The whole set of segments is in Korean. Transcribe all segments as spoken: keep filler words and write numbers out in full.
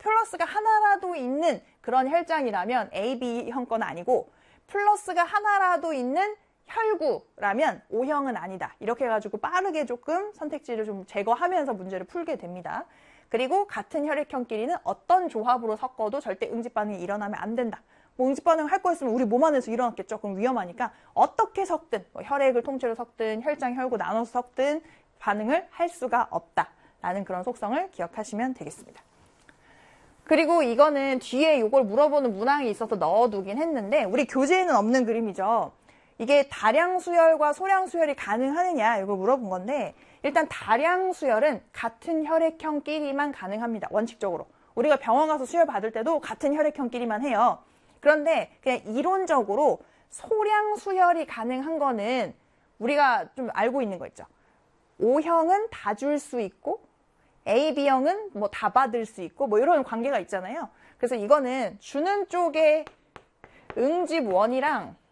플러스가 하나라도 있는 그런 혈장이라면 에이비형 건 아니고 플러스가 하나라도 있는 혈구라면 O형은 아니다. 이렇게 해가지고 빠르게 조금 선택지를 좀 제거하면서 문제를 풀게 됩니다. 그리고 같은 혈액형끼리는 어떤 조합으로 섞어도 절대 응집반응이 일어나면 안 된다. 뭐 응집반응 할 거였으면 우리 몸 안에서 일어났겠죠. 그럼 위험하니까 어떻게 섞든 뭐 혈액을 통째로 섞든 혈장, 혈구 나눠서 섞든 반응을 할 수가 없다라는 그런 속성을 기억하시면 되겠습니다. 그리고 이거는 뒤에 이걸 물어보는 문항이 있어서 넣어두긴 했는데 우리 교재에는 없는 그림이죠. 이게 다량 수혈과 소량 수혈이 가능하느냐 이걸 물어본 건데 일단 다량 수혈은 같은 혈액형끼리만 가능합니다. 원칙적으로. 우리가 병원 가서 수혈 받을 때도 같은 혈액형끼리만 해요. 그런데 그냥 이론적으로 소량 수혈이 가능한 거는 우리가 좀 알고 있는 거 있죠. O형은 다 줄 수 있고 에이비형은 뭐 다 받을 수 있고 뭐 이런 관계가 있잖아요. 그래서 이거는 주는 쪽에 응집원이랑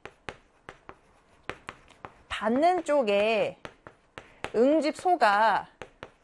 받는 쪽에 응집소가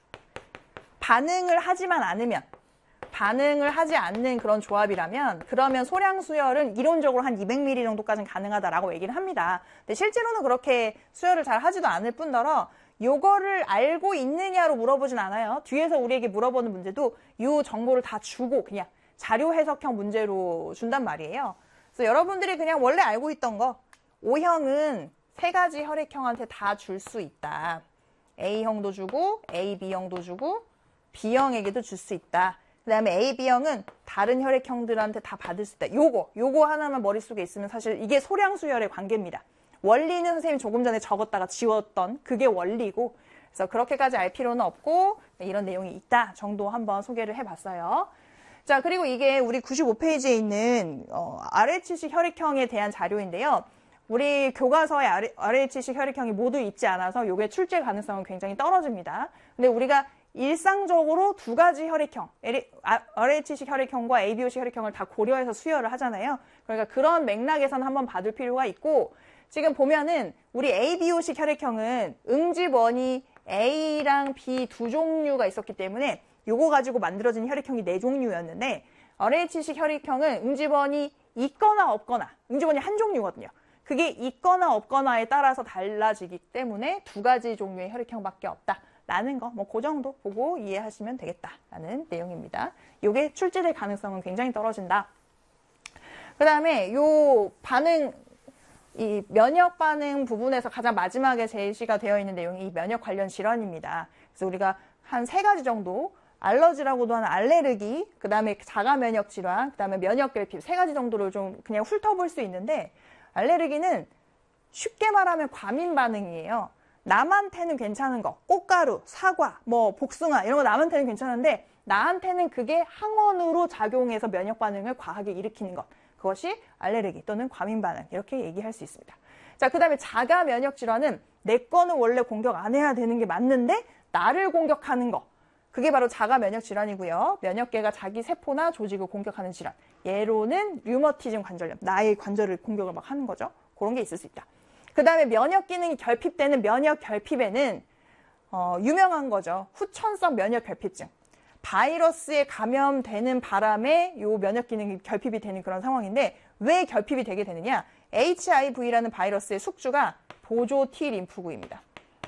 반응을 하지만 않으면 반응을 하지 않는 그런 조합이라면 그러면 소량 수혈은 이론적으로 한 이백 밀리리터 정도까지는 가능하다라고 얘기를 합니다. 근데 실제로는 그렇게 수혈을 잘 하지도 않을 뿐더러 요거를 알고 있느냐로 물어보진 않아요. 뒤에서 우리에게 물어보는 문제도 이 정보를 다 주고 그냥 자료 해석형 문제로 준단 말이에요. 그래서 여러분들이 그냥 원래 알고 있던 거 O형은 세 가지 혈액형한테 다 줄 수 있다. A형도 주고 에이비형도 주고 B형에게도 줄 수 있다. 그 다음에 에이비형은 다른 혈액형들한테 다 받을 수 있다. 요거, 요거 하나만 머릿속에 있으면 사실 이게 소량 수혈의 관계입니다. 원리는 선생님이 조금 전에 적었다가 지웠던 그게 원리고 그래서 그렇게까지 알 필요는 없고 이런 내용이 있다 정도 한번 소개를 해봤어요. 자, 그리고 이게 우리 구십오 페이지에 있는 어, 알에이치씨 혈액형에 대한 자료인데요. 우리 교과서에 알에이치씨 혈액형이 모두 있지 않아서 이게 출제 가능성은 굉장히 떨어집니다. 근데 우리가 일상적으로 두 가지 혈액형, 알에이치씨 혈액형과 에이비오씨 혈액형을 다 고려해서 수혈을 하잖아요. 그러니까 그런 맥락에서는 한번 봐둘 필요가 있고 지금 보면은 우리 에이비오식 혈액형은 응집원이 A랑 B 두 종류가 있었기 때문에 요거 가지고 만들어진 혈액형이 네 종류였는데 알에이치식 혈액형은 응집원이 있거나 없거나 응집원이 한 종류거든요. 그게 있거나 없거나에 따라서 달라지기 때문에 두 가지 종류의 혈액형밖에 없다라는 거 뭐 그 정도 보고 이해하시면 되겠다라는 내용입니다. 요게 출제될 가능성은 굉장히 떨어진다. 그 다음에 요 반응 이 면역 반응 부분에서 가장 마지막에 제시가 되어 있는 내용이 이 면역 관련 질환입니다. 그래서 우리가 한 세 가지 정도 알러지라고도 하는 알레르기, 그 다음에 자가 면역 질환, 그 다음에 면역 결핍 세 가지 정도를 좀 그냥 훑어볼 수 있는데 알레르기는 쉽게 말하면 과민 반응이에요. 남한테는 괜찮은 거, 꽃가루, 사과, 뭐 복숭아 이런 거 남한테는 괜찮은데 나한테는 그게 항원으로 작용해서 면역 반응을 과하게 일으키는 것. 그것이 알레르기 또는 과민 반응 이렇게 얘기할 수 있습니다. 자, 그 다음에 자가 면역 질환은 내 거는 원래 공격 안 해야 되는 게 맞는데 나를 공격하는 거. 그게 바로 자가 면역 질환이고요. 면역계가 자기 세포나 조직을 공격하는 질환. 예로는 류머티즘 관절염. 나의 관절을 공격을 막 하는 거죠. 그런 게 있을 수 있다. 그 다음에 면역 기능이 결핍되는 면역 결핍에는 어, 유명한 거죠. 후천성 면역 결핍증. 바이러스에 감염되는 바람에 요 면역 기능이 결핍이 되는 그런 상황인데 왜 결핍이 되게 되느냐? 에이치아이브이라는 바이러스의 숙주가 보조 T 림프구입니다.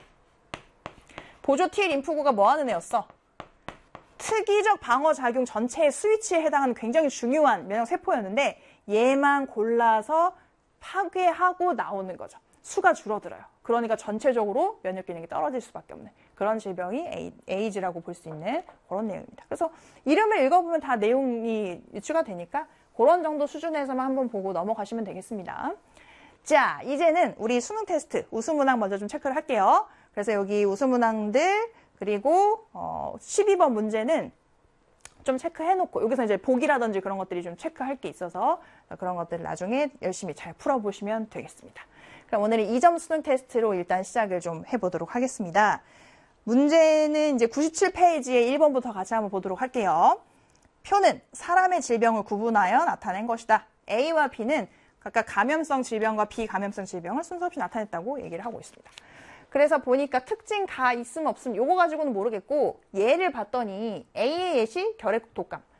보조 T 림프구가 뭐 하는 애였어? 특이적 방어 작용 전체의 스위치에 해당하는 굉장히 중요한 면역 세포였는데 얘만 골라서 파괴하고 나오는 거죠. 수가 줄어들어요. 그러니까 전체적으로 면역 기능이 떨어질 수밖에 없는 그런 질병이 에이즈라고 볼 수 있는 그런 내용입니다. 그래서 이름을 읽어보면 다 내용이 유추가 되니까 그런 정도 수준에서만 한번 보고 넘어가시면 되겠습니다. 자, 이제는 우리 수능 테스트 우수문항 먼저 좀 체크를 할게요. 그래서 여기 우수문항들 그리고 어, 십이 번 문제는 좀 체크해놓고 여기서 이제 보기라든지 그런 것들이 좀 체크할 게 있어서 그런 것들을 나중에 열심히 잘 풀어보시면 되겠습니다. 그럼 오늘은 이 점 수능 테스트로 일단 시작을 좀 해보도록 하겠습니다. 문제는 이제 구십칠 페이지에 일 번부터 같이 한번 보도록 할게요. 표는 사람의 질병을 구분하여 나타낸 것이다. A와 B는 각각 감염성 질병과 비감염성 질병을 순서 없이 나타냈다고 얘기를 하고 있습니다. 그래서 보니까 특징 가 있으면 없으면 요거 가지고는 모르겠고 얘를 봤더니 A의 예시 결핵 독감,